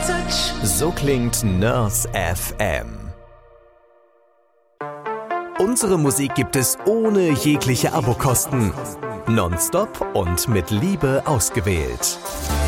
So klingt Nurse FM. Unsere Musik gibt es ohne jegliche Abokosten. Nonstop und mit Liebe ausgewählt.